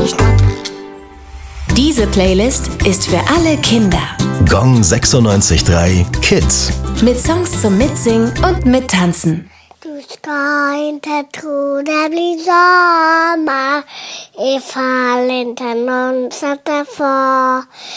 Diese Playlist ist für alle Kinder. Gong 96.3 Kids. Mit Songs zum Mitsingen und Mittanzen. Du ska inte tro det blir sommar ifall inte någon sätter för